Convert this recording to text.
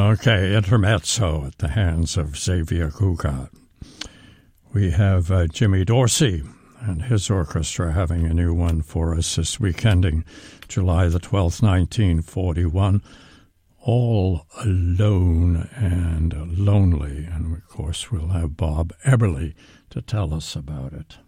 Okay, intermezzo at the hands of Xavier Cugat. We have Jimmy Dorsey and his orchestra having a new one for us this week, ending July the 12th, 1941. All Alone and Lonely. And, of course, we'll have Bob Eberly to tell us about it.